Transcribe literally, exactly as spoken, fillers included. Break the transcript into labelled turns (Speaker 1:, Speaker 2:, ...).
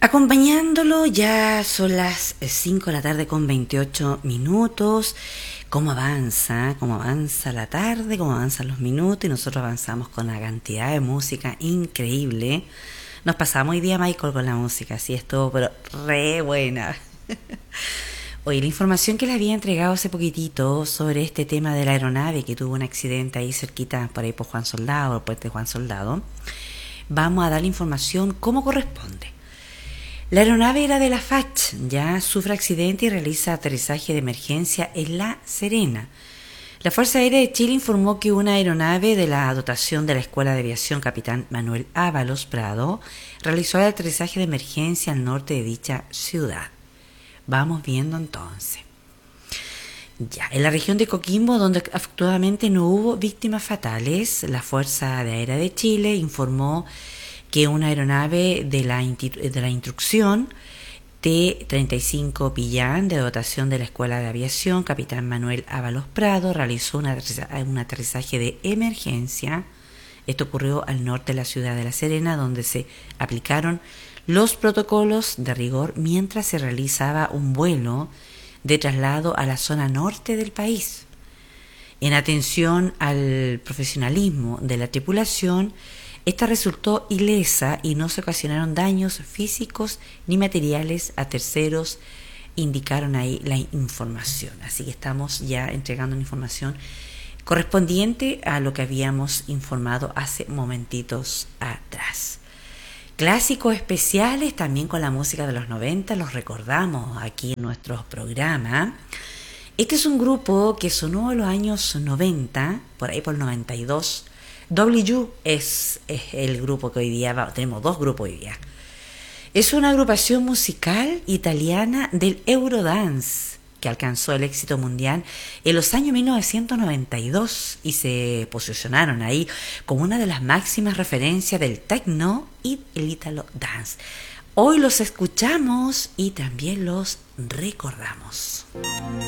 Speaker 1: Acompañándolo, ya son las cinco de la tarde con veintiocho minutos. ¿Cómo avanza? ¿Cómo avanza la tarde? ¿Cómo avanzan los minutos? Y nosotros avanzamos con una cantidad de música increíble. Nos pasamos hoy día, Michael, con la música, así estuvo, pero re buena. Oye, la información que le había entregado hace poquitito sobre este tema de la aeronave que tuvo un accidente ahí cerquita, por ahí por Juan Soldado, el puente de Juan Soldado, vamos a dar la información como corresponde. La aeronave era de la F A C, ya sufre accidente y realiza aterrizaje de emergencia en La Serena. La Fuerza Aérea de Chile informó que una aeronave de la dotación de la Escuela de Aviación Capitán Manuel Ábalos Prado realizó el aterrizaje de emergencia al norte de dicha ciudad. Vamos viendo entonces. Ya, en la región de Coquimbo, donde afortunadamente no hubo víctimas fatales, la Fuerza Aérea de Chile informó que una aeronave de la, de la instrucción T treinta y cinco Pillán, de dotación de la Escuela de Aviación Capitán Manuel Ábalos Prado, realizó una, un aterrizaje de emergencia. Esto ocurrió al norte de la ciudad de La Serena, donde se aplicaron los protocolos de rigor mientras se realizaba un vuelo de traslado a la zona norte del país. En atención al profesionalismo de la tripulación, esta resultó ilesa y no se ocasionaron daños físicos ni materiales a terceros, indicaron ahí la información. Así que estamos ya entregando una información correspondiente a lo que habíamos informado hace momentitos atrás. Clásicos especiales también con la música de los noventa, los recordamos aquí en nuestros programas. Este es un grupo que sonó en los años noventa, por ahí por el noventa y dos. W es, es el grupo que hoy día va, tenemos dos grupos hoy día. Es una agrupación musical italiana del Eurodance que alcanzó el éxito mundial en los años mil novecientos noventa y dos y se posicionaron ahí como una de las máximas referencias del techno y el Italo dance. Hoy los escuchamos y también los recordamos.